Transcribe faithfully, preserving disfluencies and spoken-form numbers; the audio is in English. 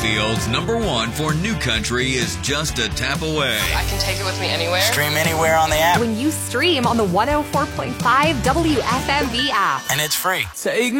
Mayfield's number one for new country is just a tap away. I can take it with me anywhere. Stream anywhere on the app. When you stream on the one oh four point five W F M V app. And it's free. Take